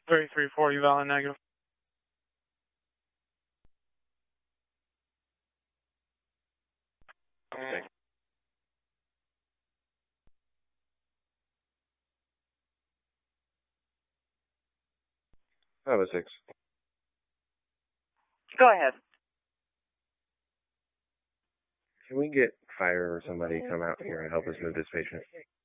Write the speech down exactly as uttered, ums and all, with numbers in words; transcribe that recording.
three three four, you valid negative. Okay. Five oh six. Go ahead. Can we get fire or somebody come out here and help us move this patient?